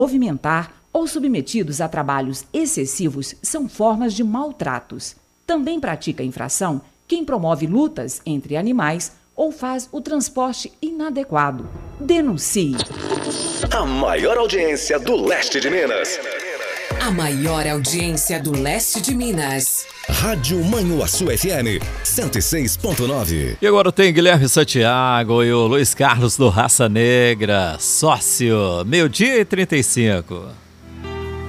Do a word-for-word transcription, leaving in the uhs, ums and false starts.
movimentar ou submetidos a trabalhos excessivos são formas de maltratos. Também pratica infração quem promove lutas entre animais ou faz o transporte inadequado. Denuncie. A maior audiência do leste de Minas. A maior audiência do leste de Minas. Rádio Manhuaçu F M cento e seis ponto nove. E agora tem Guilherme Santiago e o Luiz Carlos do Raça Negra, sócio, meio-dia e trinta e cinco.